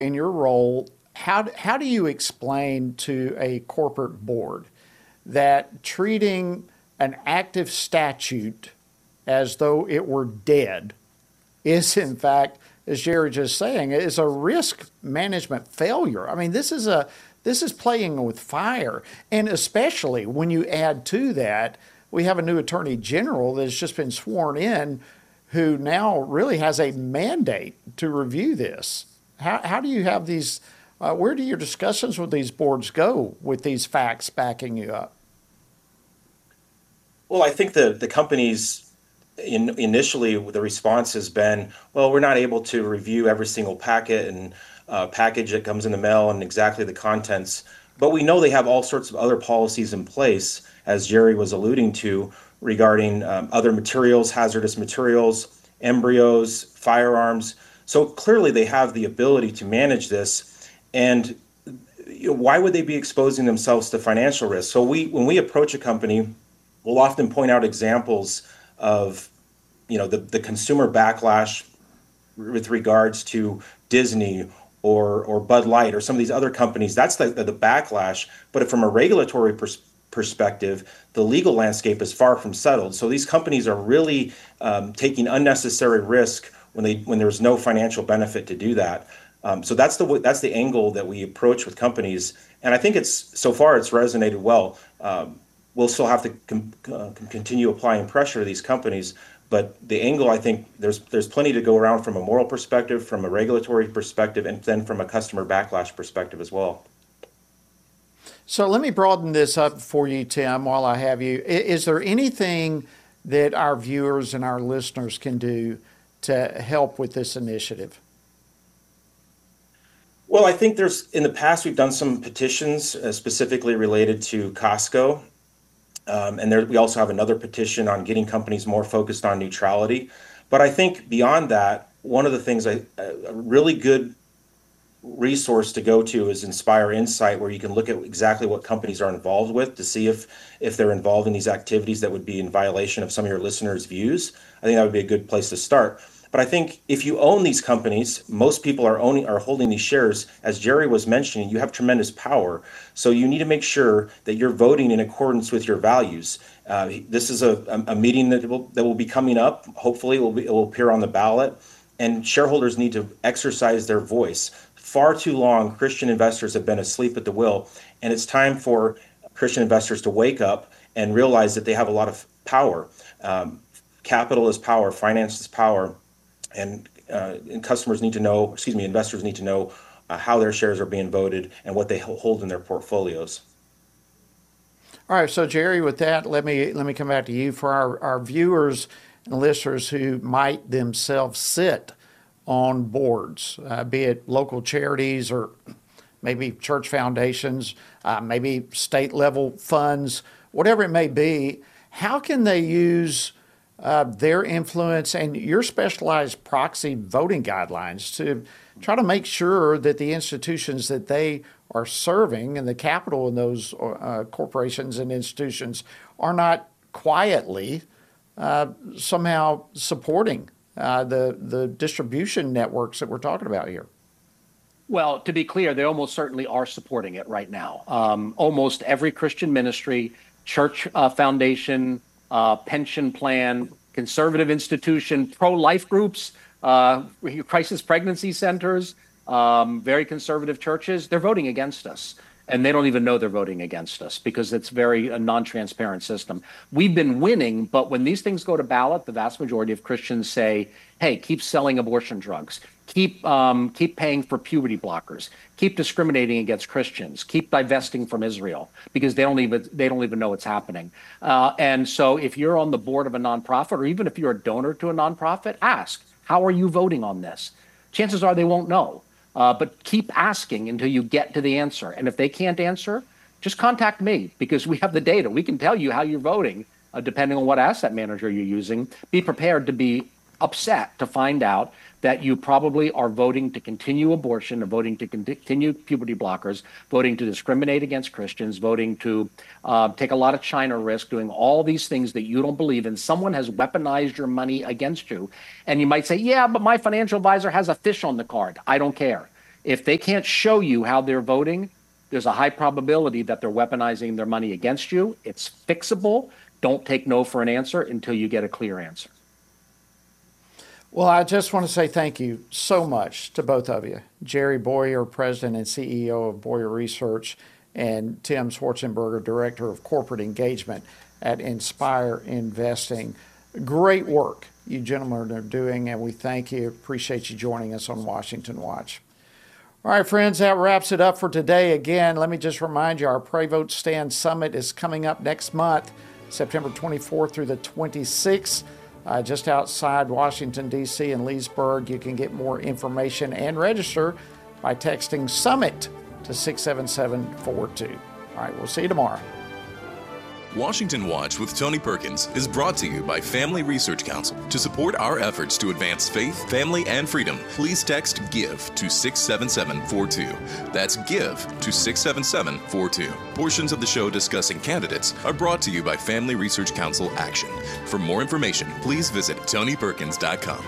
in your role, how do you explain to a corporate board that treating an active statute as though it were dead is in fact, as Jerry just saying, is a risk management failure? I mean, this is playing with fire, and especially when you add to that, we have a new attorney general that's just been sworn in, who now really has a mandate to review this. How do you have these? Where do your discussions with these boards go with these facts backing you up? Well, I think the companies initially the response has been, well, we're not able to review every single packet and package that comes in the mail and exactly the contents. But we know they have all sorts of other policies in place, as Jerry was alluding to, regarding other materials, hazardous materials, embryos, firearms. So clearly they have the ability to manage this. And why would they be exposing themselves to financial risk? So when we approach a company, we'll often point out examples of the consumer backlash with regards to Disney or Bud Light or some of these other companies. That's the backlash. But from a regulatory perspective, the legal landscape is far from settled. So these companies are really taking unnecessary risk when there's no financial benefit to do that. So that's the angle that we approach with companies, and I think so far it's resonated well. We'll still have to continue applying pressure to these companies, but the angle, I think there's plenty to go around from a moral perspective, from a regulatory perspective, and then from a customer backlash perspective as well. So let me broaden this up for you, Tim, while I have you. Is there anything that our viewers and our listeners can do to help with this initiative? Well, I think in the past, we've done some petitions specifically related to Costco. And we also have another petition on getting companies more focused on neutrality. But I think beyond that, one of the things, a really good resource to go to is Inspire Insight, where you can look at exactly what companies are involved with to see if they're involved in these activities that would be in violation of some of your listeners' views. I think that would be a good place to start. But I think if you own these companies, most people are holding these shares. As Jerry was mentioning, you have tremendous power. So you need to make sure that you're voting in accordance with your values. This is a meeting that will be coming up. Hopefully it will appear on the ballot. And shareholders need to exercise their voice. Far too long, Christian investors have been asleep at the wheel. And it's time for Christian investors to wake up and realize that they have a lot of power. Capital is power, finance is power. And investors need to know how their shares are being voted and what they hold in their portfolios. All right, so Jerry, with that, let me come back to you for our viewers and listeners who might themselves sit on boards, be it local charities or maybe church foundations, maybe state level funds, whatever it may be. How can they use their influence and your specialized proxy voting guidelines to try to make sure that the institutions that they are serving and the capital in those corporations and institutions are not quietly somehow supporting the distribution networks that we're talking about here? Well, to be clear, they almost certainly are supporting it right now. Almost every Christian ministry, church foundation, pension plan, conservative institution, pro-life groups, crisis pregnancy centers, very conservative churches, they're voting against us. And they don't even know they're voting against us because it's a non-transparent system. We've been winning, but when these things go to ballot, the vast majority of Christians say, hey, keep selling abortion drugs, keep paying for puberty blockers, keep discriminating against Christians, keep divesting from Israel, because they don't even know what's happening. And so if you're on the board of a nonprofit, or even if you're a donor to a nonprofit, ask, how are you voting on this? Chances are they won't know. But keep asking until you get to the answer. And if they can't answer, just contact me, because we have the data. We can tell you how you're voting, depending on what asset manager you're using. Be prepared to be upset to find out that you probably are voting to continue abortion, or voting to continue puberty blockers, voting to discriminate against Christians, voting to take a lot of China risk, doing all these things that you don't believe in. Someone has weaponized your money against you. And you might say, yeah, but my financial advisor has a fish on the card. I don't care. If they can't show you how they're voting, there's a high probability that they're weaponizing their money against you. It's fixable. Don't take no for an answer until you get a clear answer. Well, I just want to say thank you so much to both of you. Jerry Bowyer, President and CEO of Bowyer Research, and Tim Schwarzenberger, Director of Corporate Engagement at Inspire Investing. Great work you gentlemen are doing, and we thank you. Appreciate you joining us on Washington Watch. All right, friends, that wraps it up for today. Again, let me just remind you, our Pray Vote Stand Summit is coming up next month, September 24th through the 26th. Just outside Washington, D.C. in Leesburg. You can get more information and register by texting SUMMIT to 67742. All right, we'll see you tomorrow. Washington Watch with Tony Perkins is brought to you by Family Research Council. To support our efforts to advance faith, family, and freedom, please text GIVE to 67742. That's GIVE to 67742. Portions of the show discussing candidates are brought to you by Family Research Council Action. For more information, please visit TonyPerkins.com.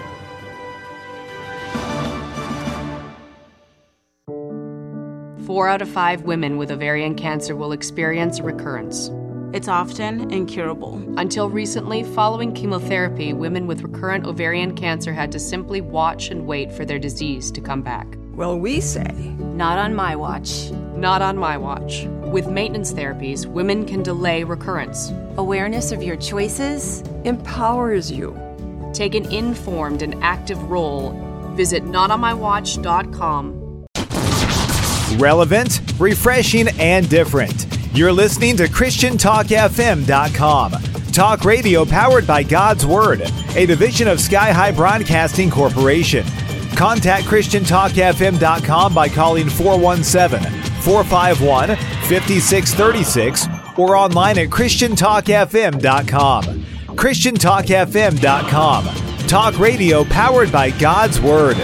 Four out of 5 women with ovarian cancer will experience a recurrence. It's often incurable. Until recently, following chemotherapy, women with recurrent ovarian cancer had to simply watch and wait for their disease to come back. Well, we say, not on my watch. Not on my watch. With maintenance therapies, women can delay recurrence. Awareness of your choices empowers you. Take an informed and active role. Visit notonmywatch.com. Relevant, refreshing, and different. You're listening to ChristianTalkFM.com. Talk radio powered by God's Word, a division of Sky High Broadcasting Corporation. Contact ChristianTalkFM.com by calling 417-451-5636 or online at ChristianTalkFM.com. ChristianTalkFM.com. Talk radio powered by God's Word.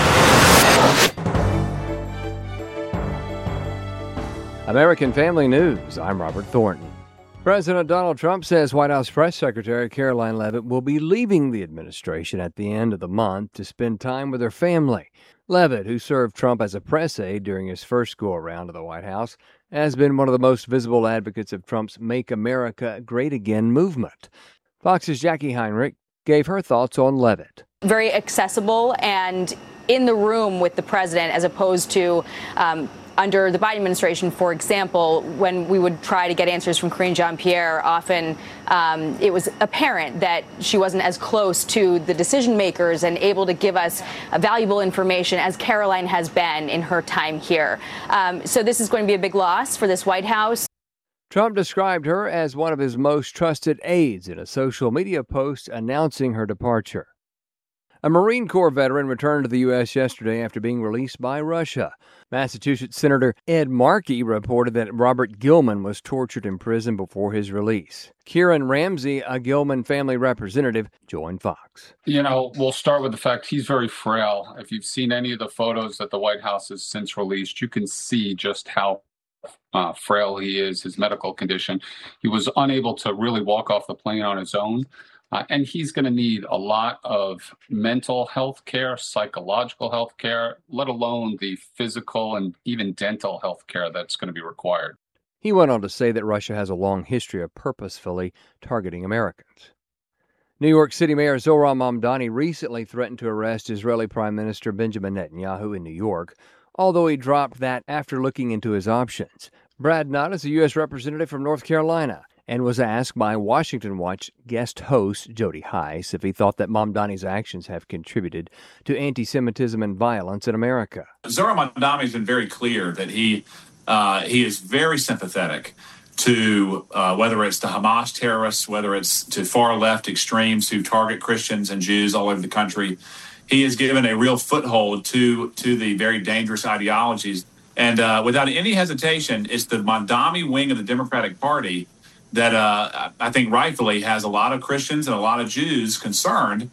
American Family News, I'm Robert Thornton. President Donald Trump says White House Press Secretary Caroline Leavitt will be leaving the administration at the end of the month to spend time with her family. Leavitt, who served Trump as a press aide during his first go-around to the White House, has been one of the most visible advocates of Trump's Make America Great Again movement. Fox's Jackie Heinrich gave her thoughts on Leavitt. Very accessible and in the room with the president, as opposed to under the Biden administration, for example, when we would try to get answers from Karine Jean-Pierre, often it was apparent that she wasn't as close to the decision makers and able to give us valuable information as Caroline has been in her time here. So this is going to be a big loss for this White House. Trump described her as one of his most trusted aides in a social media post announcing her departure. A Marine Corps veteran returned to the U.S. yesterday after being released by Russia. Massachusetts Senator Ed Markey reported that Robert Gilman was tortured in prison before his release. Kieran Ramsey, a Gilman family representative, joined Fox. We'll start with the fact he's very frail. If you've seen any of the photos that the White House has since released, you can see just how frail he is, his medical condition. He was unable to really walk off the plane on his own. And he's going to need a lot of mental health care, psychological health care, let alone the physical and even dental health care that's going to be required. He went on to say that Russia has a long history of purposefully targeting Americans. New York City Mayor Zohran Mamdani recently threatened to arrest Israeli Prime Minister Benjamin Netanyahu in New York, although he dropped that after looking into his options. Brad Nutt is a U.S. representative from North Carolina and was asked by Washington Watch guest host Jody Heiss if he thought that Mamdani's actions have contributed to anti-Semitism and violence in America. Zohran Mamdani has been very clear that he is very sympathetic to whether it's to Hamas terrorists, whether it's to far-left extremes who target Christians and Jews all over the country. He has given a real foothold to the very dangerous ideologies. And without any hesitation, it's the Mamdani wing of the Democratic Party that I think rightfully has a lot of Christians and a lot of Jews concerned.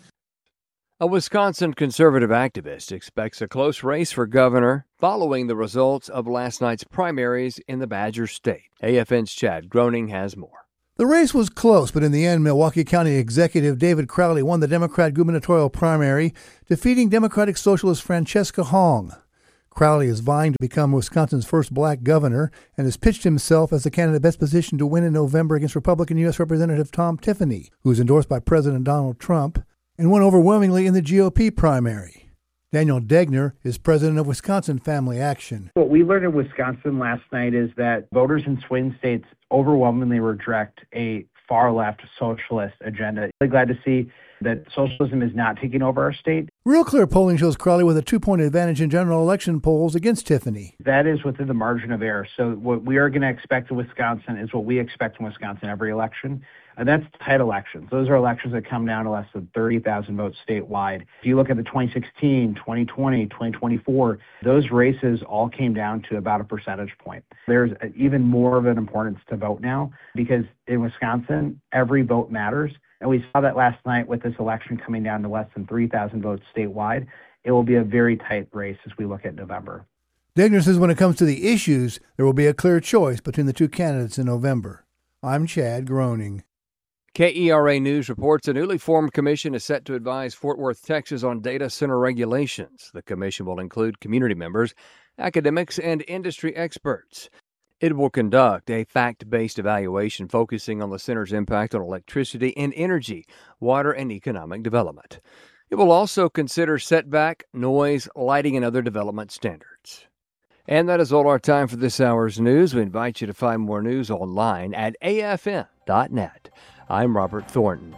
A Wisconsin conservative activist expects a close race for governor following the results of last night's primaries in the Badger State. AFN's Chad Groening has more. The race was close, but in the end, Milwaukee County Executive David Crowley won the Democrat gubernatorial primary, defeating Democratic Socialist Francesca Hong. Crowley is vying to become Wisconsin's first black governor and has pitched himself as the candidate best positioned to win in November against Republican U.S. Representative Tom Tiffany, who is endorsed by President Donald Trump and won overwhelmingly in the GOP primary. Daniel Degner is president of Wisconsin Family Action. What we learned in Wisconsin last night is that voters in swing states overwhelmingly reject a far-left socialist agenda. Really glad to see that socialism is not taking over our state. Real Clear polling shows Crowley with a 2-point advantage in general election polls against Tiffany. That is within the margin of error. So what we are going to expect in Wisconsin is what we expect in Wisconsin every election. And that's tight elections. Those are elections that come down to less than 30,000 votes statewide. If you look at the 2016, 2020, 2024, those races all came down to about a percentage point. There's even more of an importance to vote now because in Wisconsin, every vote matters. And we saw that last night with this election coming down to less than 3,000 votes statewide. It will be a very tight race as we look at November. Degner says when it comes to the issues, there will be a clear choice between the two candidates in November. I'm Chad Groening. KERA News reports a newly formed commission is set to advise Fort Worth, Texas on data center regulations. The commission will include community members, academics, and industry experts. It will conduct a fact-based evaluation focusing on the center's impact on electricity and energy, water, and economic development. It will also consider setback, noise, lighting, and other development standards. And that is all our time for this hour's news. We invite you to find more news online at afn.net. I'm Robert Thornton.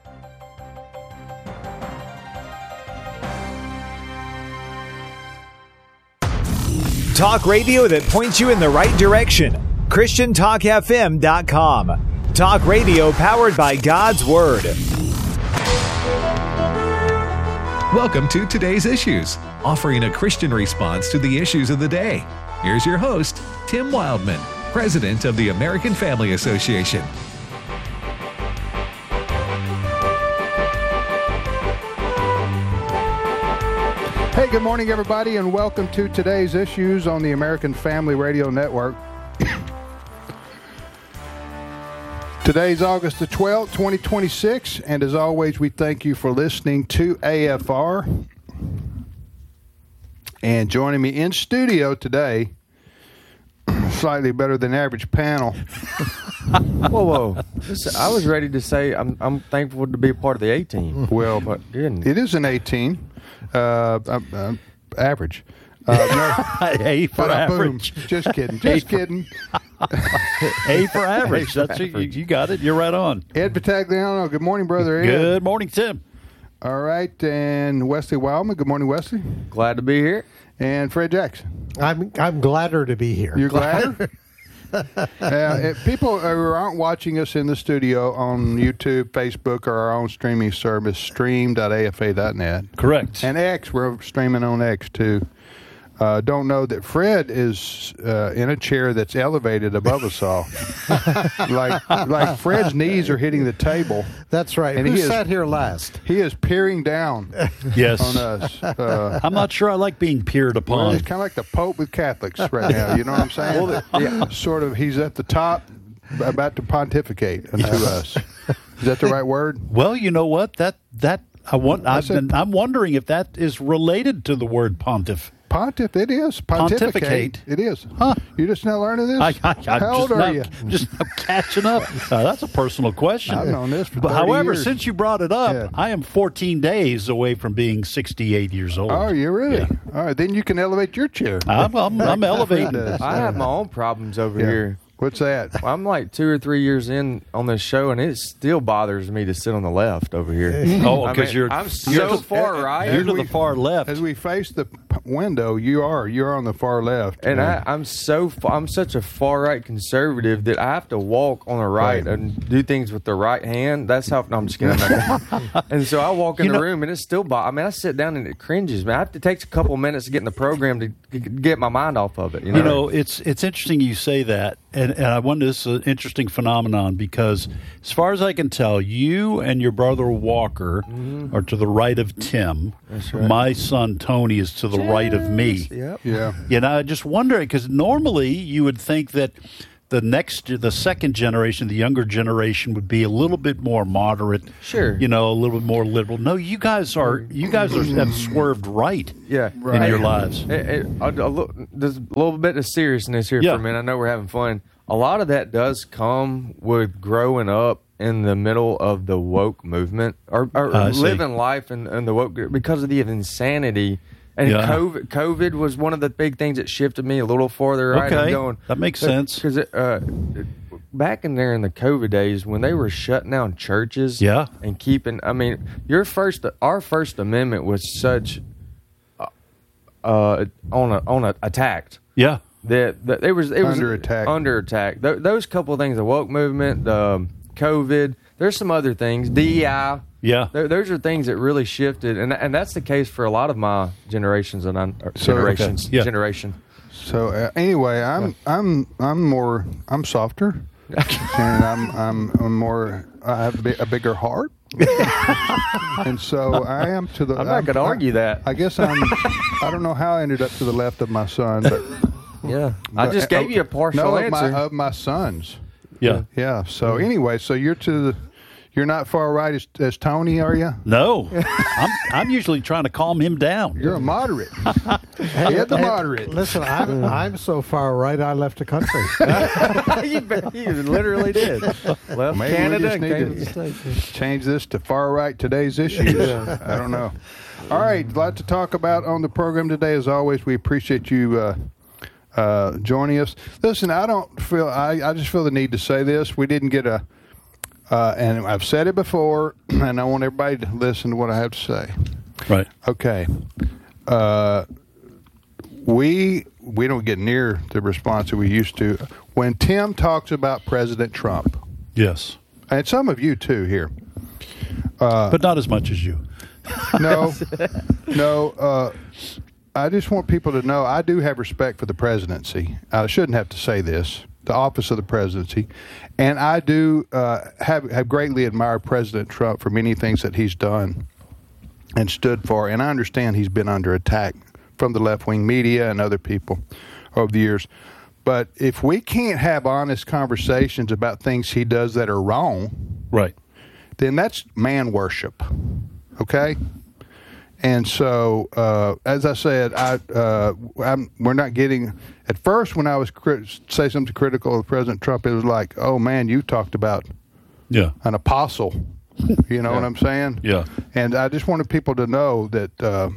Talk radio that points you in the right direction. ChristianTalkFM.com. Talk radio powered by God's Word. Welcome to Today's Issues, offering a Christian response to the issues of the day. Here's your host, Tim Wildman, President of the American Family Association. Hey, good morning, everybody, and welcome to Today's Issues on the American Family Radio Network. Today's August the 12th, 2026, and as always, we thank you for listening to AFR. And joining me in studio today, slightly better than average panel. Whoa. Listen, I was ready to say I'm thankful to be a part of the A-team. Well, but it is an A-team. Average. A for average. Boom. Just kidding. Just kidding. A for average. That's you got it. You're right on. Ed Vitagliano. Good morning, brother Ed. Good morning, Tim. All right, and Wesley Wildman. Good morning, Wesley. Glad to be here. And Fred Jackson. I'm gladder to be here. You're glad? People who aren't watching us in the studio on YouTube, Facebook, or our own streaming service, stream.afa.net. Correct. And X, we're streaming on X too. Don't know that Fred is in a chair that's elevated above us all. like Fred's knees are hitting the table. That's right. And Who sat here last? He is peering down yes. on us. I'm not sure I like being peered upon. Well, it's kind of like the Pope with Catholics right now. You know what I'm saying? Well, sort of, he's at the top, about to pontificate unto us. Is that the right word? Well, you know what? I'm wondering if that is related to the word pontiff. Pontiff, it is. Pontificate. It is. Huh. You're just not learning this? How old are you? Just catching up. That's a personal question. I've known this for 30 However, years. since you brought it up, Yeah. I am 14 days away from being 68 years old. Oh, you really? Yeah. All right, then you can elevate your chair. I'm elevating. I have my own problems over here. What's that? I'm like 2 or 3 years in on this show, and it still bothers me to sit on the left over here. Oh, because I'm so far right. You're to the far left. As we face the window, you're on the far left. And I'm such a far right conservative that I have to walk on the right and do things with the right hand. That's how I'm just kidding. And so I walk in the room and it's still I sit down and it cringes, man. It takes a couple minutes to get in the program to get my mind off of it. You know, it's interesting you say that. And I wonder, this is an interesting phenomenon because, as far as I can tell, you and your brother Walker are to the right of Tim. That's right. My son Tony is to the right of me. Yep. Yeah. You know, I just wonder, because normally you would think that the second generation, the younger generation, would be a little bit more moderate. Sure. A little bit more liberal. No, you guys have swerved right. Yeah. In your lives. There's a little bit of seriousness here for a minute. I know we're having fun. A lot of that does come with growing up in the middle of the woke movement or living life in the woke because of the insanity. And COVID was one of the big things that shifted me a little farther right. Okay, that makes sense. Because back in there in the COVID days when they were shutting down churches and keeping, our First Amendment was such attacked. Yeah. That it was under attack. Under attack. Those couple of things, the woke movement, the COVID, there's some other things, DEI. Yeah. Those are things that really shifted, and that's the case for a lot of my generation. So anyway, I'm softer, and I'm more. I have a bigger heart, and so I am to the. I'm not going to argue that. I guess I don't know how I ended up to the left of my son, but yeah, I just gave you a partial answer of my sons. Yeah, yeah. So anyway, so you're not far right as Tony, are you? No, I'm usually trying to calm him down. You're a moderate. You're the moderate. Listen, I'm so far right I left the country. You literally did. Left Maybe Canada we just need to change this to far right today's issues. I don't know. All right, a lot to talk about on the program today. As always, we appreciate you joining us. Listen, I just feel the need to say this. We didn't get and I've said it before, and I want everybody to listen to what I have to say. Right. Okay. We don't get near the response that we used to. When Tim talks about President Trump. Yes. And some of you, too, here. But not as much as you. No. I just want people to know I do have respect for the presidency. I shouldn't have to say this. The office of the presidency. And I do have greatly admired President Trump for many things that he's done and stood for. And I understand he's been under attack from the left-wing media and other people over the years. But if we can't have honest conversations about things he does that are wrong, right, then that's man worship, okay? And so, as I said, we're not getting. At first, when I was say something critical of President Trump, it was like, "Oh man, you talked about an apostle." You know what I'm saying? Yeah. And I just wanted people to know that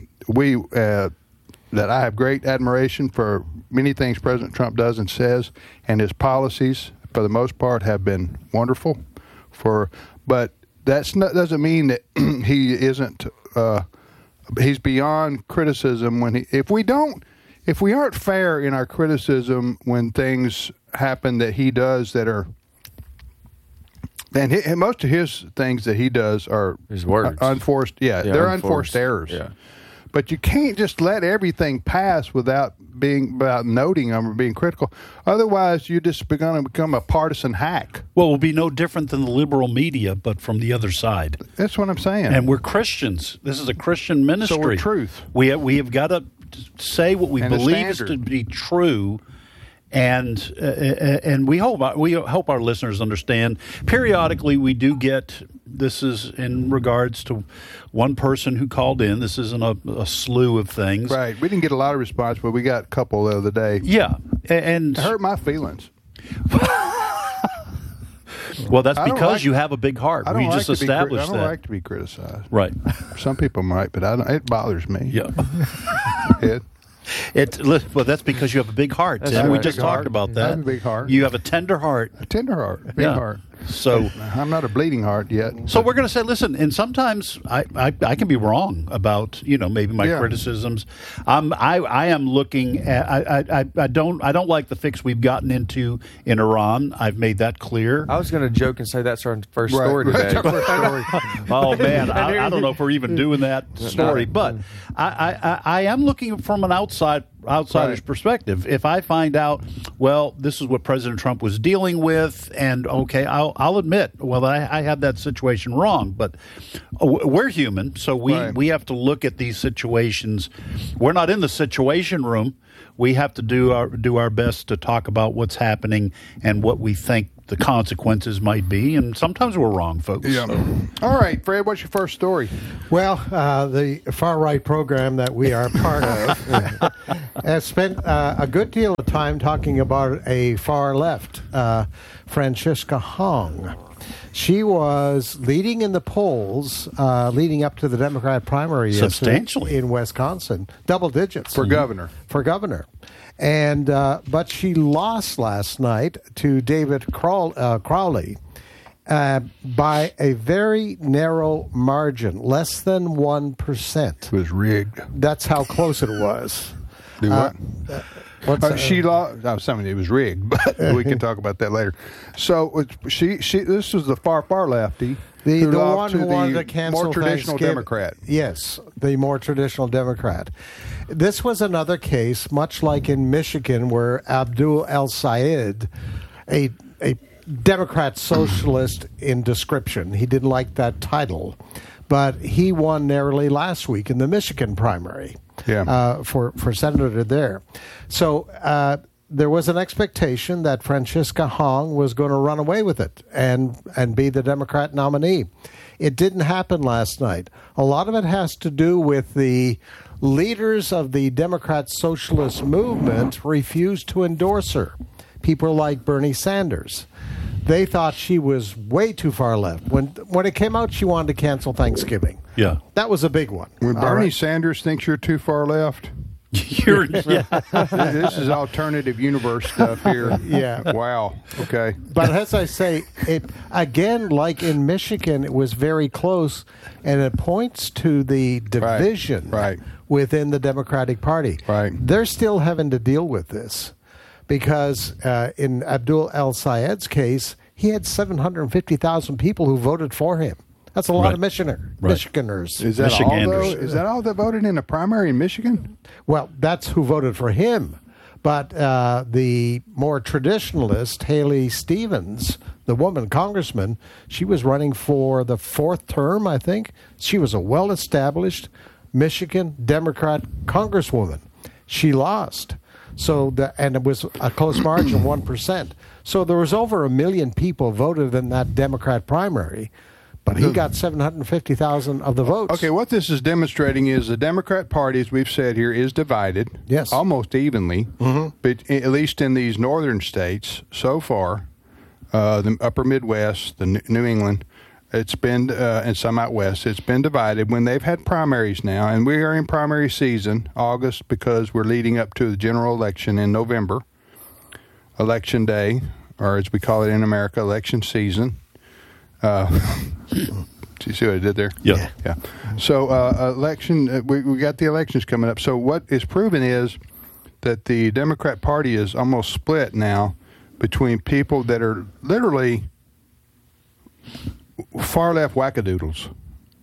that I have great admiration for many things President Trump does and says, and his policies, for the most part, have been wonderful. But doesn't mean that he isn't. He's beyond criticism if we aren't fair in our criticism when things happen that he does that are, and most of his things that he does are his words unforced. Yeah, they're unforced errors. Yeah. But you can't just let everything pass without noting them or being critical. Otherwise, you're just going to become a partisan hack. Well, it will be no different than the liberal media, but from the other side. That's what I'm saying. And we're Christians. This is a Christian ministry. So we're truth. We have got to say what we believe is to be true. And we hope our listeners understand. Periodically, we do get. This is in regards to one person who called in. This isn't a slew of things. Right. We didn't get a lot of response, but we got a couple the other day. Yeah, and it hurt my feelings. Well, that's because you have a big heart. We just established that. I don't like to be criticized. Right. Some people might, but it bothers me. Yeah. Well, that's because you have a big heart. And we just talked about that. I have a big heart. You have a tender heart. A tender heart. Big heart. So I'm not a bleeding heart yet. So we're going to say, listen, and sometimes I can be wrong about maybe my criticisms. I am looking at I don't like the fix we've gotten into in Iran. I've made that clear. I was going to joke and say that's our first story today. Oh man, I don't know if we're even doing that story, but I am looking from an outside outsider's perspective. If I find out, well, this is what President Trump was dealing with, and okay, I'll admit, well, I had that situation wrong. But we're human, so we have to look at these situations. We're not in the situation room. We have to do our best to talk about what's happening and what we think the consequences might be, and sometimes we're wrong, folks. Yeah. So. All right, Fred, what's your first story? Well, the far-right program that we are part of has spent a good deal of time talking about a far-left, Francisca Hong. She was leading in the polls leading up to the Democrat primary substantially in Wisconsin, double digits. For governor. For governor. And but she lost last night to David Crowley by a very narrow margin, less than 1%. It was rigged. That's how close it was. Do what? She lost. No, something it was rigged, but we can talk about that later. So she this was the far lefty. The one who wanted to cancel more traditional Democrat. Yes, the more traditional Democrat. This was another case, much like in Michigan, where Abdul El-Sayed, a Democrat socialist in description, he didn't like that title, but he won narrowly last week in the Michigan primary for senator there. So there was an expectation that Francisca Hong was going to run away with it and be the Democrat nominee. It didn't happen last night. A lot of it has to do with the leaders of the Democrat Socialist movement refused to endorse her. People like Bernie Sanders. They thought she was way too far left. When it came out, she wanted to cancel Thanksgiving. Yeah. That was a big one. When Bernie Sanders thinks you're too far left... This is alternative universe stuff here. Yeah. Wow. Okay. But as I say, it again, like in Michigan, it was very close, and it points to the division within the Democratic Party. Right. They're still having to deal with this because in Abdul El-Sayed's case, he had 750,000 people who voted for him. That's a lot of Michiganers. Is that all, though? Is that all that voted in the primary in Michigan? Well, that's who voted for him. But the more traditionalist, Haley Stevens, the woman congressman, she was running for the fourth term, I think. She was a well-established Michigan Democrat congresswoman. She lost. And it was a close margin, 1%. So there was over 1 million people voted in that Democrat primary. But he got 750,000 of the votes. Okay, what this is demonstrating is the Democrat Party, as we've said here, is divided. Yes. Almost evenly. But at least in these northern states so far, the upper Midwest, the New England, it's been, and some out west, it's been divided when they've had primaries now. And we are in primary season, August, because we're leading up to the general election in November, Election Day, or as we call it in America, election season. Do you see what I did there? Yeah. So election, we got the elections coming up. So what is proven is that the Democrat Party is almost split now between people that are literally far left wackadoodles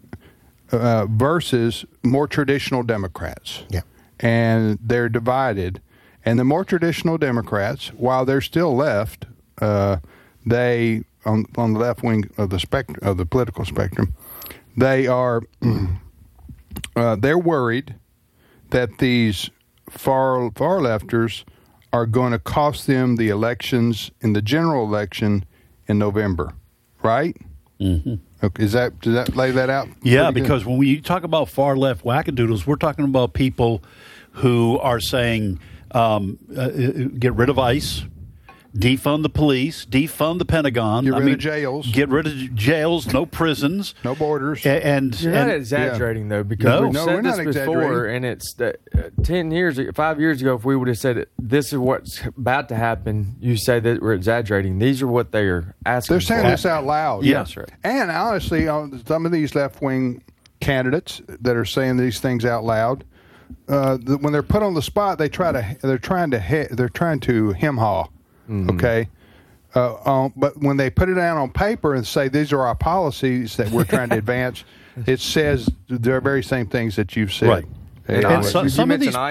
versus more traditional Democrats. Yeah. And they're divided. And the more traditional Democrats, while they're still left, they on the left wing of the spectrum of the political spectrum, they are they're worried that these far lefters are going to cost them the elections in the general election in November, right? Mm-hmm. Okay, does that lay that out? Yeah, because when we talk about far left wackadoodles, we're talking about people who are saying get rid of ICE. Defund the police, defund the Pentagon. Get rid of jails. Get rid of jails, no prisons. No borders. And you're not exaggerating, though, because we've said this before, and it's 5 years ago, if we would have said this is what's about to happen, you say that we're exaggerating. These are what they are asking They're saying for. this out loud. Yeah. That's right. And honestly, some of these left-wing candidates that are saying these things out loud, when they're put on the spot, they're trying to hem-haw. Mm-hmm. Okay, but when they put it down on paper and say these are our policies that we're trying to advance, it says the very same things that you've said. Right. And some of these ICE.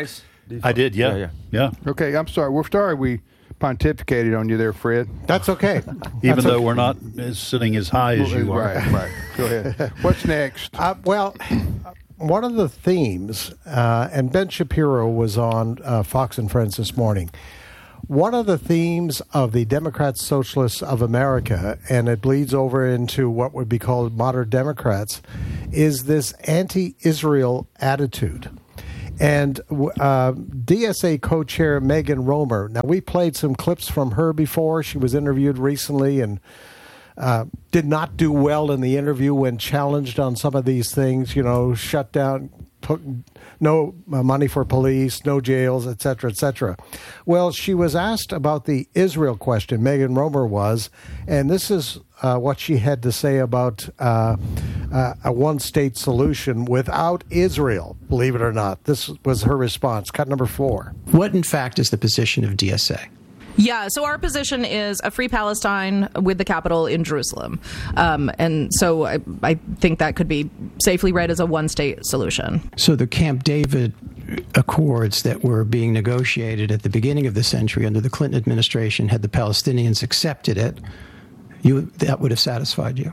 I did, yeah. Okay, I'm sorry. We're sorry we pontificated on you there, Fred. That's okay. Even though we're not sitting as high as you are. Right. Go ahead. What's next? Well, one of the themes, and Ben Shapiro was on Fox and Friends this morning. One of the themes of the Democrats, Socialists of America, and it bleeds over into what would be called modern Democrats, is this anti-Israel attitude. And DSA co-chair Megan Romer, now we played some clips from her before. She was interviewed recently and did not do well in the interview when challenged on some of these things, shut down, no money for police, no jails, et cetera, et cetera. Well, she was asked about the Israel question, Megan Romer was, and this is what she had to say about a one-state solution without Israel, believe it or not. This was her response. Cut number 4. What, in fact, is the position of DSA? Yeah, so our position is a free Palestine with the capital in Jerusalem. And so I think that could be safely read as a one-state solution. So the Camp David Accords that were being negotiated at the beginning of the century under the Clinton administration, had the Palestinians accepted it, that would have satisfied you?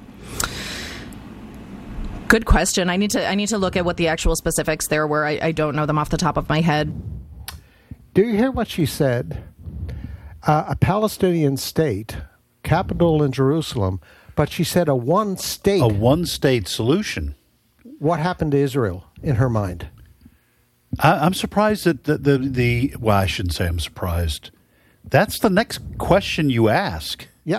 Good question. I need to look at what the actual specifics there were. I don't know them off the top of my head. Do you hear what she said? A Palestinian state, capital in Jerusalem, but she said a one-state solution. What happened to Israel in her mind? I'm surprised that well, I shouldn't say I'm surprised. That's the next question you ask. Yeah.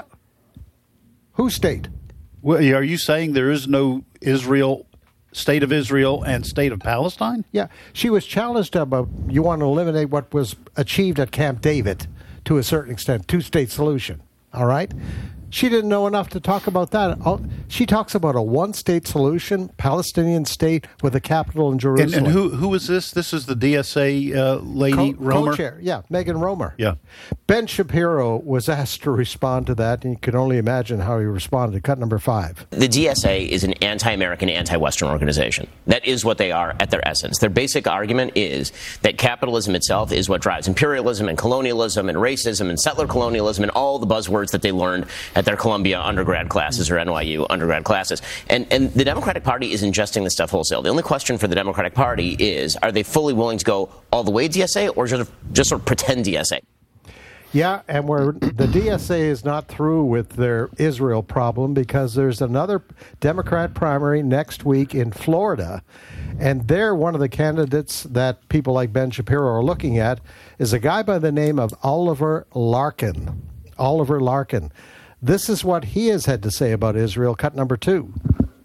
Whose state? Well, are you saying there is no Israel, state of Israel, and state of Palestine? Yeah. She was challenged about, you want to eliminate what was achieved at Camp David to a certain extent, two-state solution. All right? She didn't know enough to talk about that. She talks about a one-state solution, Palestinian state with a capital in Jerusalem. And who is this? This is the DSA lady, Romer? Co-chair, yeah, Megan Romer. Yeah. Ben Shapiro was asked to respond to that, and you can only imagine how he responded. Cut number 5. The DSA is an anti-American, anti-Western organization. That is what they are at their essence. Their basic argument is that capitalism itself is what drives imperialism and colonialism and racism and settler colonialism and all the buzzwords that they learned at their Columbia undergrad classes or NYU undergrad classes. And the Democratic Party is ingesting this stuff wholesale. The only question for the Democratic Party is, are they fully willing to go all the way DSA or just sort of pretend DSA? Yeah, and the DSA is not through with their Israel problem because there's another Democrat primary next week in Florida, and there one of the candidates that people like Ben Shapiro are looking at is a guy by the name of Oliver Larkin. Oliver Larkin. This is what he has had to say about Israel. Cut number 2.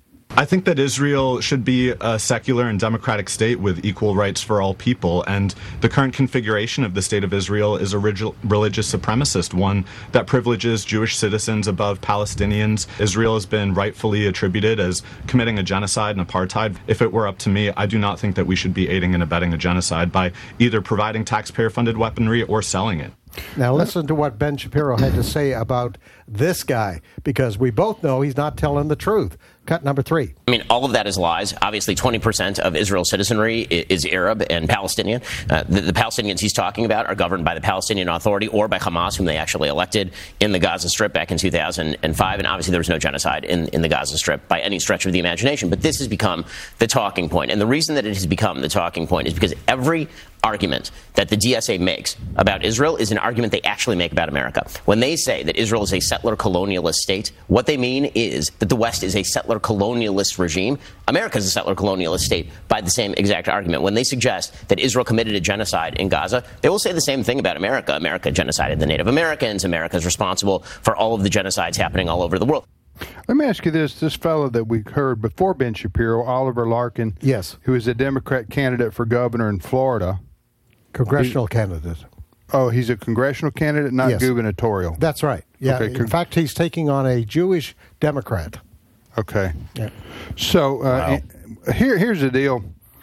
I think that Israel should be a secular and democratic state with equal rights for all people, and the current configuration of the state of Israel is a religious supremacist one that privileges Jewish citizens above Palestinians. Israel has been rightfully attributed as committing a genocide and apartheid. If it were up to me, I do not think that we should be aiding and abetting a genocide by either providing taxpayer-funded weaponry or selling it. Now listen to what Ben Shapiro had to say about this guy, because we both know he's not telling the truth. Cut number 3. I mean, all of that is lies. Obviously, 20% of Israel's citizenry is Arab and Palestinian. The Palestinians he's talking about are governed by the Palestinian Authority or by Hamas, whom they actually elected in the Gaza Strip back in 2005. And obviously, there was no genocide in the Gaza Strip by any stretch of the imagination. But this has become the talking point. And the reason that it has become the talking point is because every argument that the DSA makes about Israel is an argument they actually make about America. When they say that Israel is a settler colonialist state, what they mean is that the West is a settler colonialist regime. America is a settler colonialist state by the same exact argument. When they suggest that Israel committed a genocide in Gaza, they will say the same thing about America. America genocided the Native Americans. America is responsible for all of the genocides happening all over the world. Let me ask you this fellow that we heard before Ben Shapiro, Oliver Larkin, yes, who is a Democrat candidate for governor in Florida. Congressional candidate. Oh, he's a congressional candidate, not yes. gubernatorial. That's right. Yeah. Okay. In fact, he's taking on a Jewish Democrat. Okay. Yeah. So wow. Here's the deal.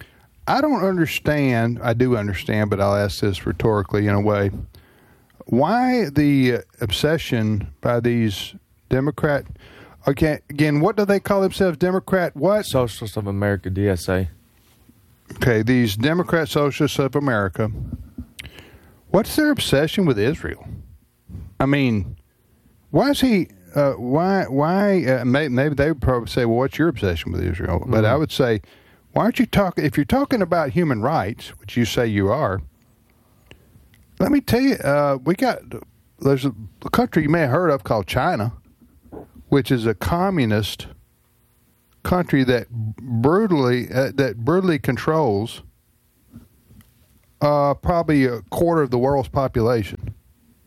I don't understand. I do understand, but I'll ask this rhetorically in a way. Why the obsession by these Democrat? Okay, again, what do they call themselves? Democrat what? Socialists of America, DSA. Okay, these Democrat Socialists of America, what's their obsession with Israel? I mean, why is he? Maybe they would probably say, "Well, what's your obsession with Israel?" Mm-hmm. But I would say, why aren't you talking? If you're talking about human rights, which you say you are, let me tell you, there's a country you may have heard of called China, which is a communist country that brutally controls probably a quarter of the world's population.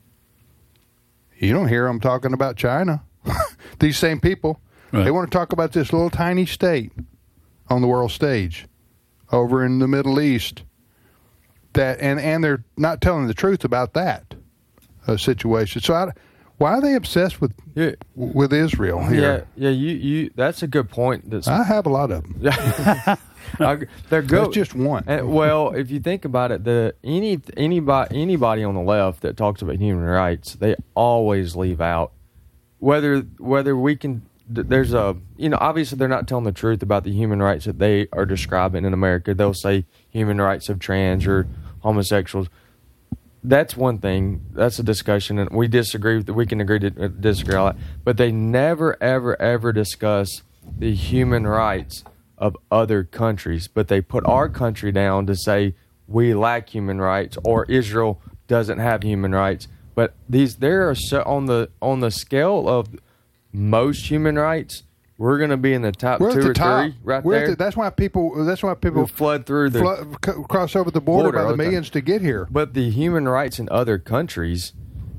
You don't hear them talking about China. These same people, right. They want to talk about this little tiny state on the world stage over in the Middle East. That and they're not telling the truth about that situation. So why are they obsessed with Israel here? Yeah. You. That's a good point. I have a lot of them. They're good. That's just one. Well, if you think about it, anybody on the left that talks about human rights, they always leave out whether we can. There's obviously they're not telling the truth about the human rights that they are describing in America. They'll say human rights of trans or homosexuals. That's one thing. That's a discussion, and we disagree. We can agree to disagree on that. But they never, ever, ever discuss the human rights of other countries. But they put our country down to say we lack human rights or Israel doesn't have human rights. But there are on the scale of most human rights, we're going to be in the top 2 or 3 right there. That's why people flood through cross over the border by the millions to get here. But the human rights in other countries,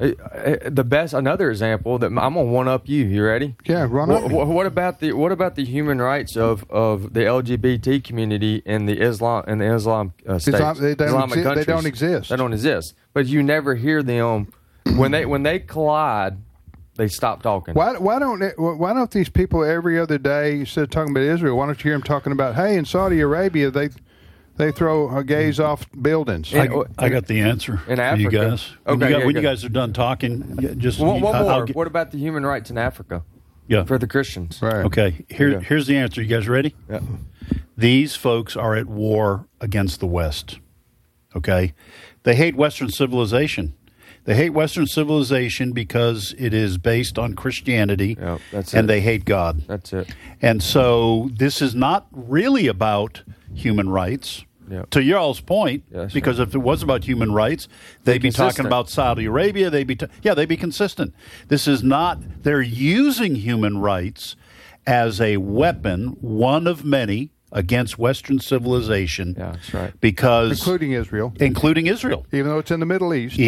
another example that I'm going to one up you. You ready? Yeah, run up. What about the human rights of the LGBT community in the Islam states? They don't exist. They don't exist. But you never hear them when they collide. They stop talking. Why don't these people every other day, instead of talking about Israel, why don't you hear them talking about, hey, in Saudi Arabia they throw gays off buildings? I got the answer. In Africa, you guys. When you guys are done talking, just one more. What about the human rights in Africa? Yeah, for the Christians. Right. Okay. Here's the answer. You guys ready? Yeah. These folks are at war against the West. Okay, they hate Western civilization. They hate Western civilization because it is based on Christianity, and they hate God. That's it. And so this is not really about human rights. Yep. To y'all's point, because if it was about human rights, they'd be talking about Saudi Arabia. They'd be consistent. This is not. They're using human rights as a weapon, one of many, against Western civilization. Yeah, that's right. Because including Israel. Even though it's in the Middle East.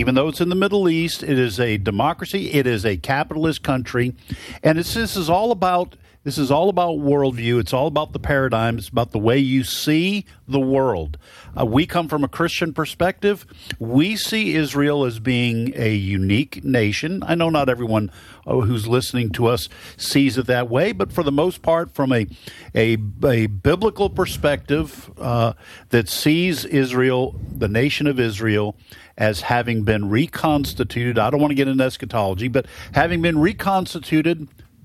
It is a democracy. It is a capitalist country. And this is all about worldview. It's all about the paradigm. It's about the way you see the world. We come from a Christian perspective. We see Israel as being a unique nation. I know not everyone who's listening to us sees it that way, but for the most part, from a biblical perspective that sees Israel, the nation of Israel, as having been reconstituted. I don't want to get into eschatology, but having been reconstituted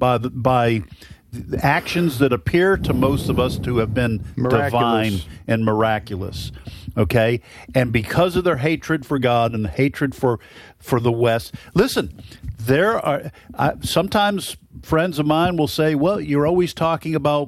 by actions that appear to most of us to have been divine and miraculous, okay? And because of their hatred for God and hatred for the West, listen, there are sometimes friends of mine will say, well, you're always talking about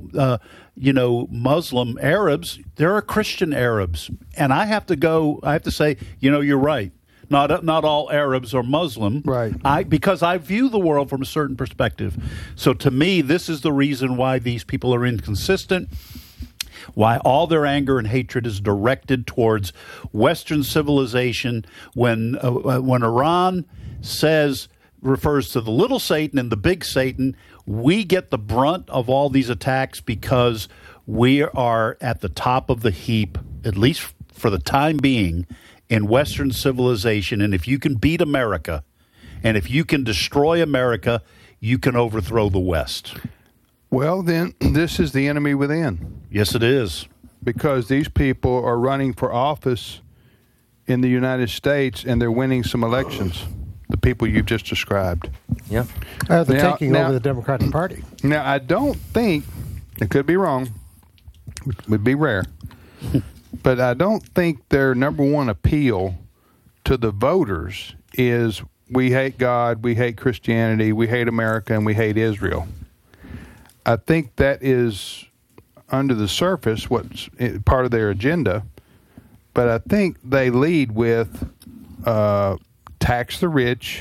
Muslim Arabs. There are Christian Arabs, and I have to say, you're right. Not all Arabs are Muslim, right? Because I view the world from a certain perspective. So to me, this is the reason why these people are inconsistent, why all their anger and hatred is directed towards Western civilization. When Iran refers to the little Satan and the big Satan, we get the brunt of all these attacks because we are at the top of the heap, at least for the time being, in Western civilization. And if you can beat America, and if you can destroy America, you can overthrow the West. Well, then, this is the enemy within. Yes, it is. Because these people are running for office in the United States, and they're winning some elections, the people you've just described. Yeah. They're taking over the Democratic Party. Now, I don't think, it could be wrong, would be rare, But I don't think their number one appeal to the voters is we hate God, we hate Christianity, we hate America, and we hate Israel. I think that is under the surface what's part of their agenda. But I think they lead with tax the rich.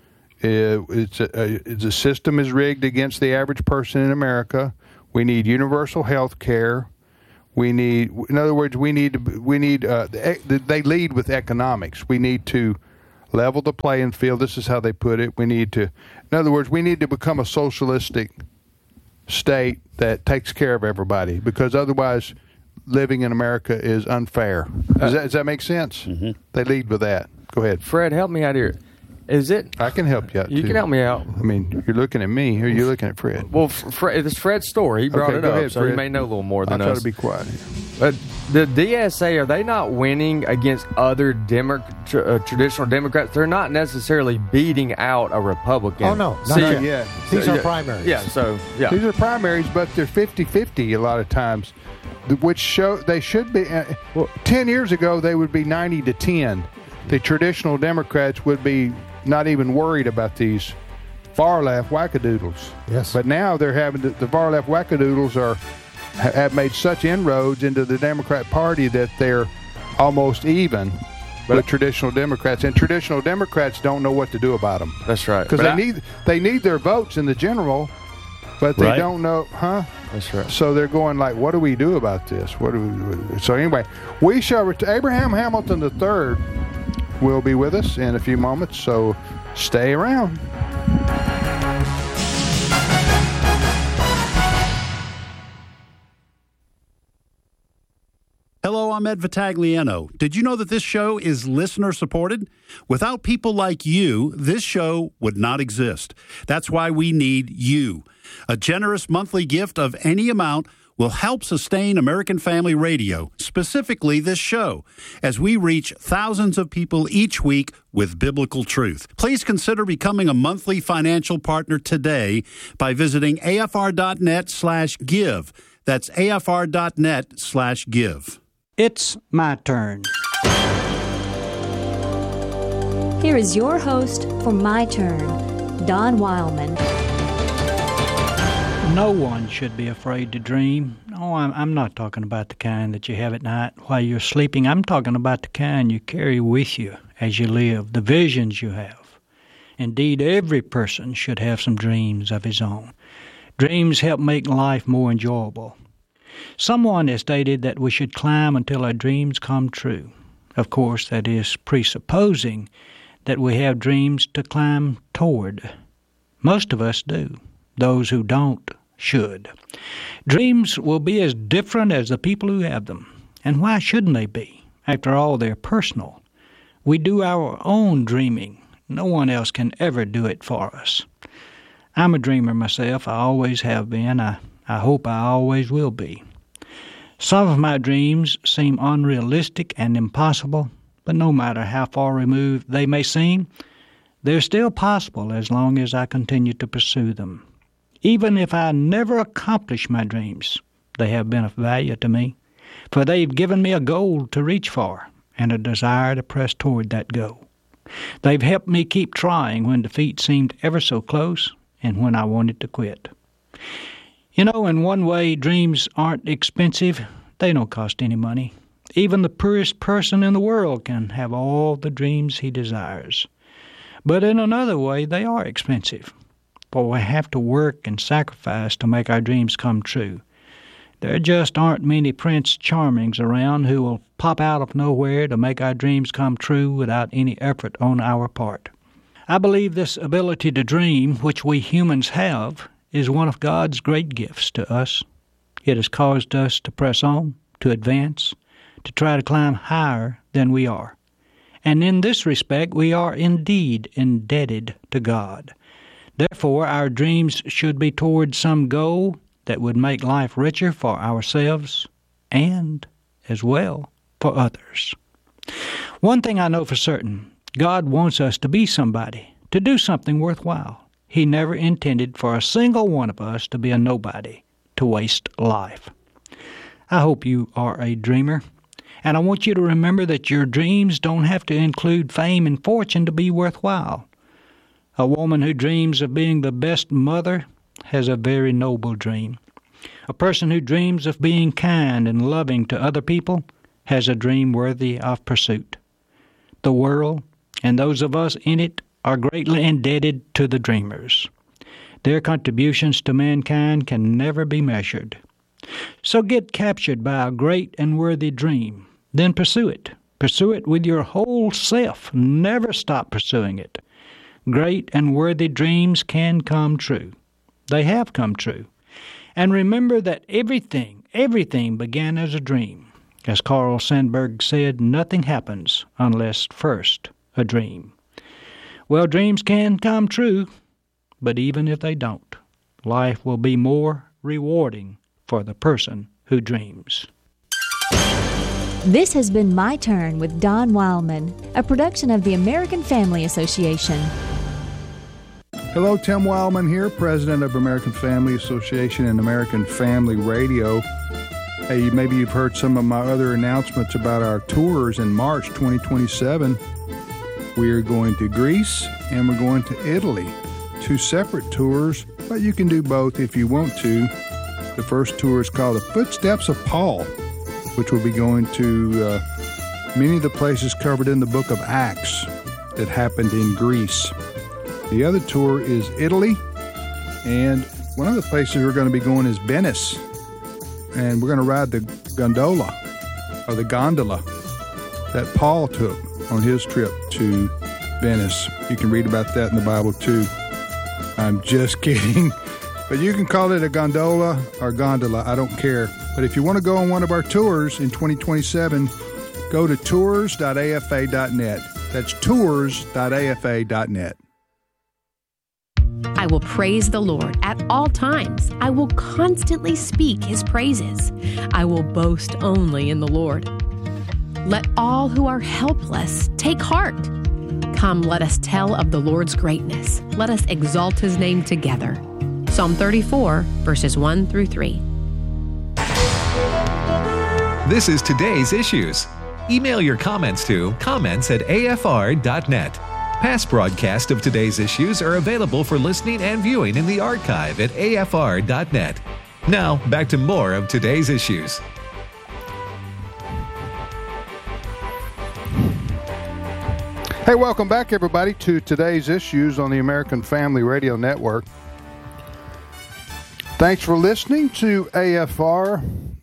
The system is rigged against the average person in America. We need universal health care. We need, in other words, they lead with economics. We need to level the playing field. This is how they put it. In other words, we need to become a socialistic state that takes care of everybody, because otherwise living in America is unfair. Does that make sense? Mm-hmm. They lead with that. Go ahead. Fred, help me out here. Is it? I can help you out, You too. can help me out. I mean, you're looking at me, or you're looking at Fred? Well, it's Fred's story. He brought it up, ahead, so Fred. he may know a little more than I'll us. try to be quiet. But the DSA, are they not winning against other traditional Democrats? They're not necessarily beating out a Republican. Oh, no, not yet. These are primaries. Yeah, yeah. These are primaries, but they're 50-50 a lot of times, which show they should be. 10 years ago, they would be 90-10. The traditional Democrats would be not even worried about these far-left wackadoodles. Yes. But now they're having the far-left wackadoodles have made such inroads into the Democrat Party that they're almost even with traditional Democrats, and traditional Democrats don't know what to do about them. That's right. Because they need their votes in the general, but they don't know, That's right. So they're going like, what do we do about this? So anyway, Abraham Hamilton III will be with us in a few moments, so stay around. Hello, I'm Ed Vitagliano. Did you know that this show is listener-supported? Without people like you, this show would not exist. That's why we need you. A generous monthly gift of any amount will help sustain American Family Radio, specifically this show, as we reach thousands of people each week with biblical truth. Please consider becoming a monthly financial partner today by visiting afr.net/give. That's afr.net/give. It's my turn. Here is your host for My Turn, Don Wildman. No one should be afraid to dream. No, I'm not talking about the kind that you have at night while you're sleeping. I'm talking about the kind you carry with you as you live, the visions you have. Indeed, every person should have some dreams of his own. Dreams help make life more enjoyable. Someone has stated that we should climb until our dreams come true. Of course, that is presupposing that we have dreams to climb toward. Most of us do. Those who don't should. Dreams will be as different as the people who have them. And why shouldn't they be? After all, they're personal. We do our own dreaming. No one else can ever do it for us. I'm a dreamer myself. I always have been. I hope I always will be. Some of my dreams seem unrealistic and impossible, but no matter how far removed they may seem, they're still possible as long as I continue to pursue them. Even if I never accomplish my dreams, they have been of value to me, for they've given me a goal to reach for and a desire to press toward that goal. They've helped me keep trying when defeat seemed ever so close and when I wanted to quit. You know, in one way, dreams aren't expensive. They don't cost any money. Even the poorest person in the world can have all the dreams he desires. But in another way, they are expensive. For we have to work and sacrifice to make our dreams come true. There just aren't many Prince Charmings around who will pop out of nowhere to make our dreams come true without any effort on our part. I believe this ability to dream, which we humans have, is one of God's great gifts to us. It has caused us to press on, to advance, to try to climb higher than we are. And in this respect, we are indeed indebted to God. Therefore, our dreams should be toward some goal that would make life richer for ourselves and, as well, for others. One thing I know for certain, God wants us to be somebody, to do something worthwhile. He never intended for a single one of us to be a nobody, to waste life. I hope you are a dreamer, And I want you to remember that your dreams don't have to include fame and fortune to be worthwhile. A woman who dreams of being the best mother has a very noble dream. A person who dreams of being kind and loving to other people has a dream worthy of pursuit. The world, and those of us in it, are greatly indebted to the dreamers. Their contributions to mankind can never be measured. So get captured by a great and worthy dream. Then pursue it. Pursue it with your whole self. Never stop pursuing it. Great and worthy dreams can come true. They have come true. And remember that everything began as a dream. As Carl Sandburg said, nothing happens unless first a dream. Well, dreams can come true, but even if they don't, life will be more rewarding for the person who dreams. This has been My Turn with Don Wildman, a production of the American Family Association. Hello, Tim Wildman here, president of American Family Association and American Family Radio. Hey, maybe you've heard some of my other announcements about our tours in March 2027. We are going to Greece and we're going to Italy. 2 separate tours, but you can do both if you want to. The first tour is called The Footsteps of Paul, which will be going to many of the places covered in the book of Acts that happened in Greece. The other tour is Italy, and one of the places we're going to be going is Venice. And we're going to ride the gondola that Paul took on his trip to Venice. You can read about that in the Bible too. I'm just kidding. But you can call it a gondola or gondola. I don't care. But if you want to go on one of our tours in 2027, go to tours.afa.net. That's tours.afa.net. I will praise the Lord at all times. I will constantly speak his praises. I will boast only in the Lord. Let all who are helpless take heart. Come, let us tell of the Lord's greatness. Let us exalt his name together. Psalm 34, verses 1 through 3. This is Today's Issues. Email your comments to comments@afr.net. Past broadcasts of Today's Issues are available for listening and viewing in the archive at afr.net. Now, back to more of Today's Issues. Hey, welcome back, everybody, to Today's Issues on the American Family Radio Network. Thanks for listening to AFR.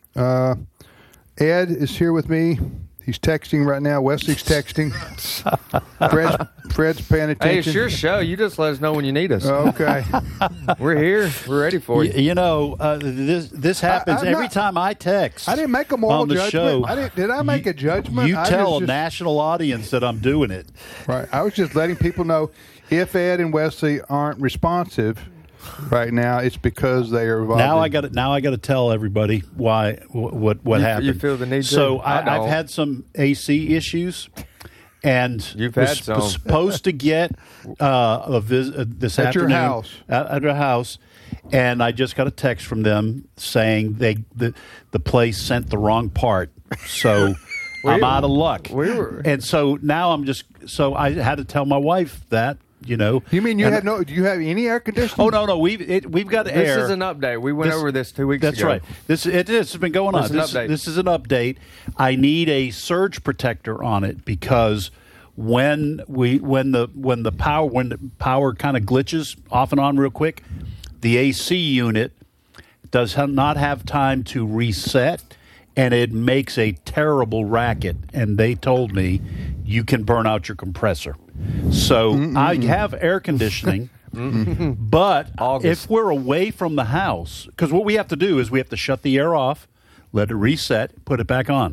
Ed is here with me. He's texting right now. Wesley's texting. Fred's paying attention. Hey, it's your show. You just let us know when you need us. Okay. We're here. We're ready for you. You know, this happens every time I text. I didn't make a moral on the judgment. show. Did I make a judgment? You tell a national audience that I'm doing it. Right. I was just letting people know if Ed and Wesley aren't responsive right now, it's because they are involved. Now I got to tell everybody why what happened. You feel the need to? So I've had some AC issues, and you've had some. Was supposed to get a visit this at afternoon your house. At your house, and I just got a text from them saying the place sent the wrong part. So I'm out of luck. And so now I had to tell my wife that. You know, you mean do you have any air conditioning? Oh no, we've got air. This is an update. We went over this 2 weeks ago. That's right. It's been going on. This is an update. I need a surge protector on it because when the power kind of glitches off and on real quick, the AC unit does not have time to reset, and it makes a terrible racket. And they told me you can burn out your compressor. So I have air conditioning, but if we're away from the house, because what we have to do is we have to shut the air off, let it reset, put it back on.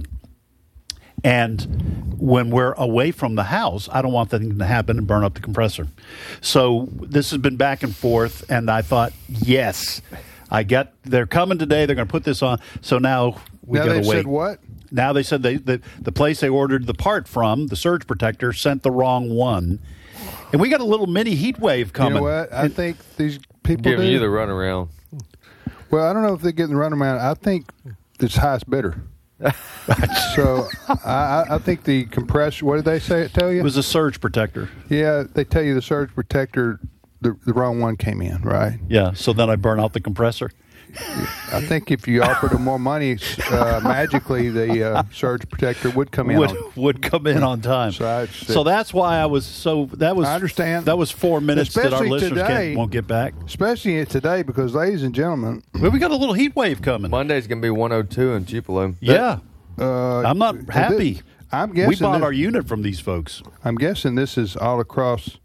And when we're away from the house, I don't want that to happen and burn up the compressor. So this has been back and forth, and I thought, yes, they're coming today. They're going to put this on. So now we got to wait. Now they said what? Now they said the place they ordered the part from, the surge protector, sent the wrong one. And we got a little mini heat wave coming. You know what? I think these people giving you the runaround. Well, I don't know if they're getting the runaround. I think it's highest bidder. So I think the compressor, what did they tell you? It was a surge protector. Yeah, they tell you the surge protector, the wrong one came in, right? Yeah, so then I burn out the compressor. I think if you offered them more money, magically the surge protector would come in. Would come in on time. So that's why I was so. That was. I understand. That was 4 minutes that our listeners won't get back. Especially today, because, ladies and gentlemen, well, we got a little heat wave coming. Monday's going to be 102 in Tupelo. Yeah, I'm not happy. I'm guessing we bought our unit from these folks. I'm guessing this is all across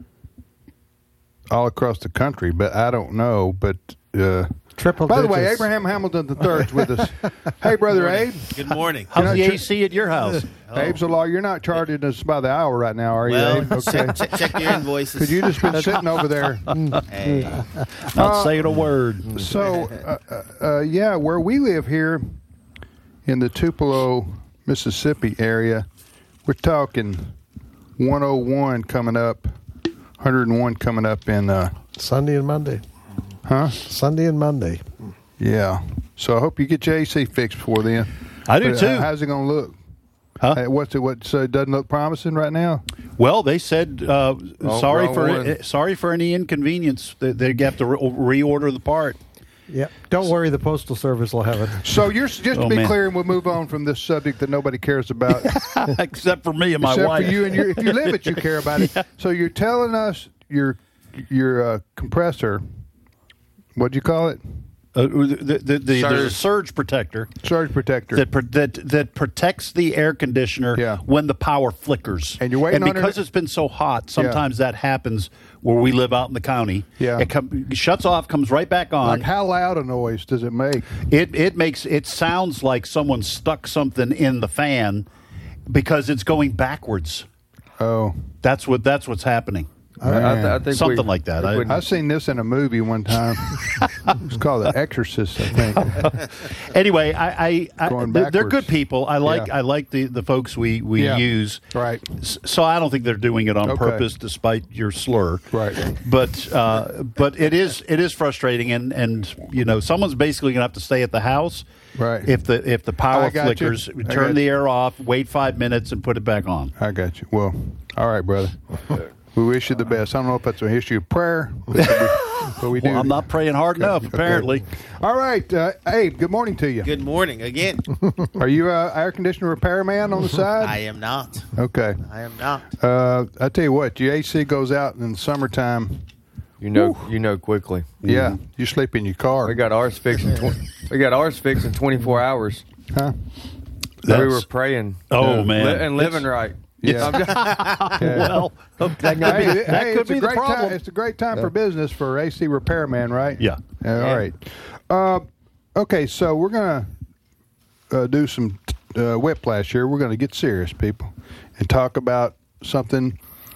the country, but I don't know. But. Triple By the digits. way, Abraham Hamilton III is with us. Hey, Brother Abe. Good morning. How's the AC at your house? Abe's a lawyer. You're not charging us by the hour right now, are you, Abe? Okay. Check your invoices. Because you just been sitting over there. Hey. Not saying a word. So, where we live here in the Tupelo, Mississippi area, we're talking 101 coming up, 101 coming up in... Sunday and Monday. Huh? Sunday and Monday. Yeah. So I hope you get your AC fixed before then. I do too. How's it going to look? Huh? So it doesn't look promising right now? Well, they said sorry for any inconvenience. They have to reorder the part. Yeah. Don't worry, the Postal Service will have it. So just to be clear, and we'll move on from this subject that nobody cares about. Except for me and my wife. Except for you and if you live it, you care about it. Yeah. So you're telling us your compressor... What'd you call it? There's a surge protector. Surge protector that protects the air conditioner when the power flickers. And you're waiting because it's been so hot, sometimes that happens where we live out in the county. Yeah, it shuts off, comes right back on. Like how loud a noise does it make? It sounds like someone stuck something in the fan because it's going backwards. Oh, that's what's happening. I think something like that. I've seen this in a movie one time. It's called The Exorcist, I think. Anyway, they're good people. I like the folks we use. Right. So I don't think they're doing it on purpose, despite your slur. Right. But it is frustrating, and someone's basically going to have to stay at the house. Right. If the power flickers, turn the air off, wait 5 minutes, and put it back on. I got you. Well, all right, brother. We wish you the best. I don't know if that's a history of prayer, but we do. Well, I'm not praying hard enough, apparently. All right. Abe, good morning to you. Good morning again. Are you an air conditioner repairman on the side? I am not. Okay. I am not. I tell you what, your AC goes out in the summertime. You know quickly. Yeah. You sleep in your car. We got ours fixed in 24 hours. Huh? We were praying. Oh, man. And living right. Yeah. Well, that could be the problem. It's a great time for business for AC repairman, right? Yeah. All right. Okay, so we're going to do some whiplash here. We're going to get serious, people, and talk about something.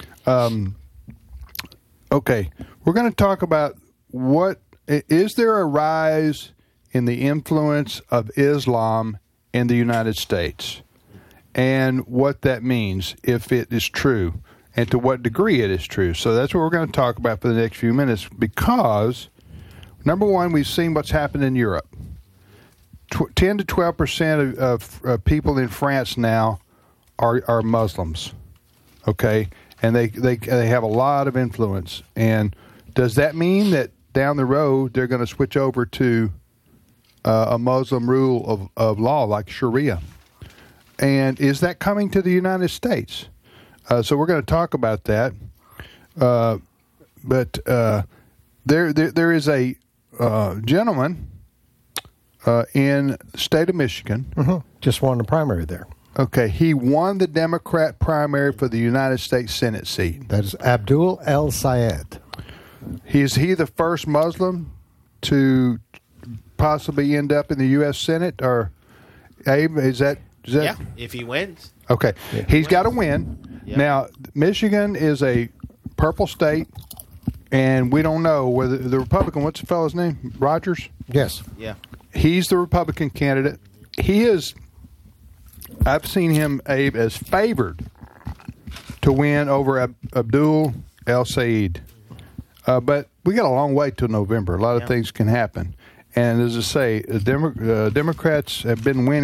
Okay, we're going to talk about is there a rise in the influence of Islam in the United States? And what that means, if it is true, and to what degree it is true. So that's what we're going to talk about for the next few minutes because, number one, we've seen what's happened in Europe. 10 to 12% of people in France now are Muslims, okay? And they have a lot of influence. And does that mean that down the road they're going to switch over to a Muslim rule of law like Sharia? And is that coming to the United States? So we're going to talk about that. But there is a gentleman in the state of Michigan. Mm-hmm. Just won the primary there. Okay, he won the Democrat primary for the United States Senate seat. That is Abdul El-Sayed. Is he the first Muslim to possibly end up in the U.S. Senate? Or, Abe, is that... Yeah, if he wins. Okay. He's got to win. Yeah. Now, Michigan is a purple state, and we don't know whether the Republican, what's the fellow's name? Rogers? Yes. Yeah. He's the Republican candidate. He is, I've seen him, Abe, as favored to win over Abdul El-Sayed. But we got a long way till November. A lot of things can happen. And as I say, Democrats have been winning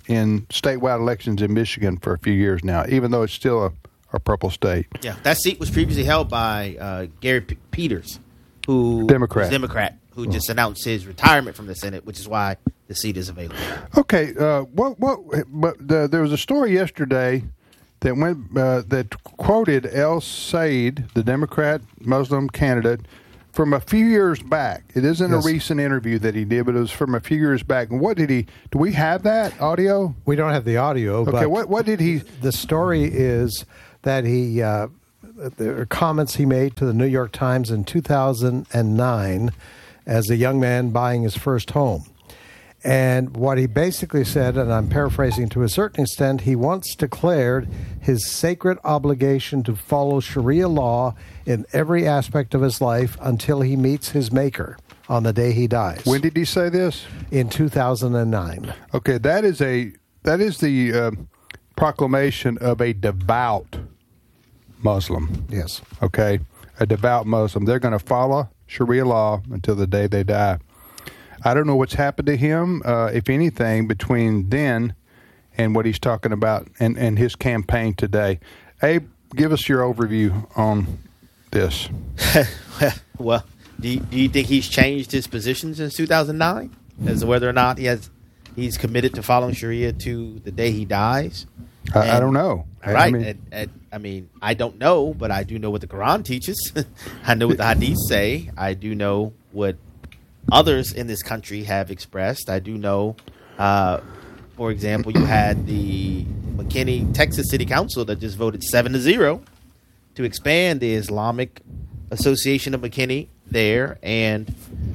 in statewide elections in Michigan for a few years now, even though it's still a purple state. Yeah, that seat was previously held by Gary Peters, who Democrat, who just announced his retirement from the Senate, which is why the seat is available. Okay, there was a story yesterday that that quoted El Said, the Democrat Muslim candidate, from a few years back. It isn't a recent interview that he did, but it was from a few years back. And what did he? Do we have that audio? We don't have the audio. Okay, but what did he? The story is that he there are comments he made to the New York Times in 2009 as a young man buying his first home. And what he basically said, and I'm paraphrasing to a certain extent, he once declared his sacred obligation to follow Sharia law in every aspect of his life until he meets his maker on the day he dies. When did he say this? In 2009. Okay, that is the proclamation of a devout Muslim. Yes. Okay, a devout Muslim. They're going to follow Sharia law until the day they die. I don't know what's happened to him, if anything, between then and what he's talking about and his campaign today. Abe, give us your overview on this. Well, do you think he's changed his position since 2009 as to whether or not he's committed to following Sharia to the day he dies? I don't know. Right. I mean, I don't know, but I do know what the Quran teaches. I know what the Hadith say. I do know what others in this country have expressed. I do know, for example, you had the McKinney, Texas City Council that just voted 7-0 to expand the Islamic Association of McKinney there. And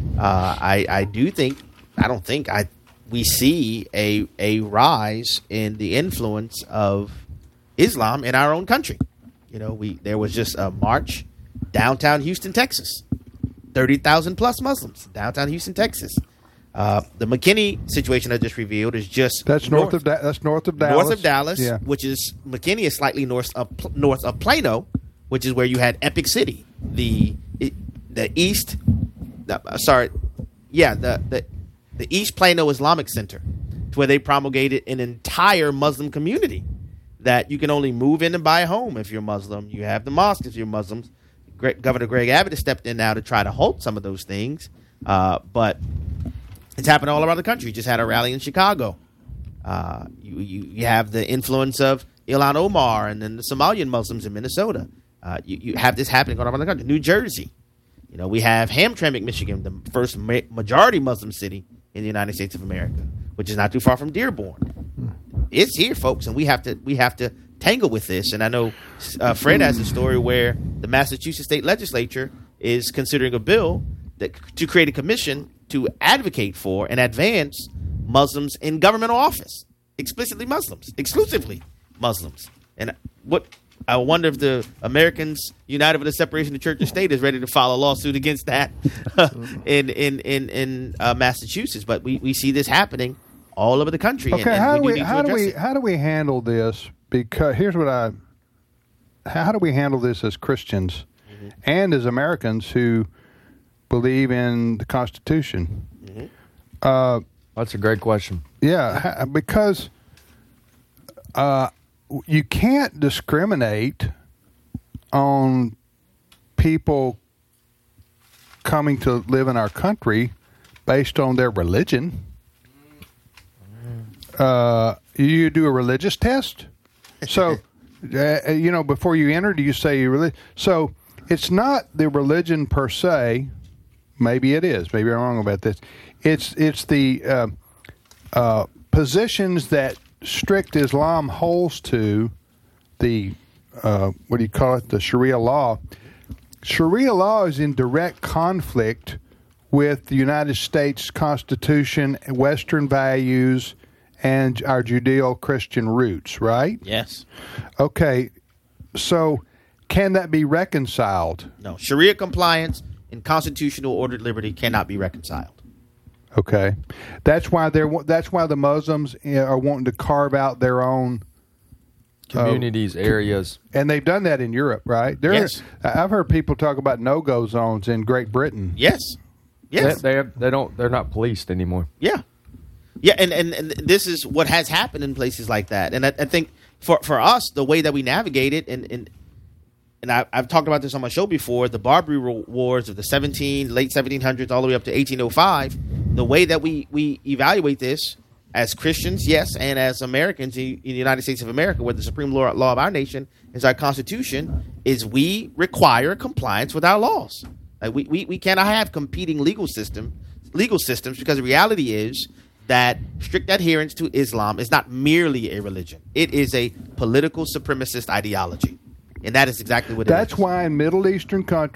we see a rise in the influence of Islam in our own country. You know, there was just a march downtown Houston, Texas. 30,000 plus Muslims downtown Houston, Texas. The McKinney situation I just revealed is just north of Dallas. North of Dallas, yeah. Which is McKinney is slightly north of Plano, which is where you had Epic City, the East Plano Islamic Center, where they promulgated an entire Muslim community that you can only move in and buy a home if you're Muslim. You have the mosque if you're Muslims. Governor Greg Abbott has stepped in now to try to halt some of those things, but it's happened all around the country. You just had a rally in Chicago. You have the influence of Ilhan Omar and then the Somalian Muslims in Minnesota. You have this happening all around the country. New Jersey. You know, we have Hamtramck, Michigan, the first majority Muslim city in the United States of America, which is not too far from Dearborn. It's here, folks, and we have to tangle with this. And I know Fred has a story where the Massachusetts state legislature is considering a bill to create a commission to advocate for and advance Muslims in governmental office, exclusively Muslims. And I wonder if the Americans United for the Separation of Church and State is ready to file a lawsuit against that in Massachusetts. But we see this happening all over the country. Okay, how do we handle this? Because here's what how do we handle this as Christians and as Americans who believe in the Constitution? That's a great question. Yeah, because you can't discriminate on people coming to live in our country based on their religion. You do a religious test. So, before you enter, do you say you're religious? So, it's not the religion per se. Maybe it is. Maybe I'm wrong about this. It's the positions that strict Islam holds to the the Sharia law. Sharia law is in direct conflict with the United States Constitution, Western values, and our Judeo-Christian roots, right? Yes. Okay, so can that be reconciled? No. Sharia compliance and constitutional ordered liberty cannot be reconciled. Okay, that's why the Muslims are wanting to carve out their own communities, areas, and they've done that in Europe, right? Yes. I've heard people talk about no-go zones in Great Britain. Yes. They're not policed anymore. Yeah. Yeah, and this is what has happened in places like that. And I think for us, the way that we navigate it, and I've talked about this on my show before, the Barbary Wars of the late 1700s all the way up to 1805, the way that we evaluate this as Christians, yes, and as Americans in the United States of America, where the supreme law of our nation is our Constitution, is we require compliance with our laws. Like we cannot have competing legal systems, because the reality is that strict adherence to Islam is not merely a religion. It is a political supremacist ideology. And that is exactly what it is. That's why in Middle Eastern countries,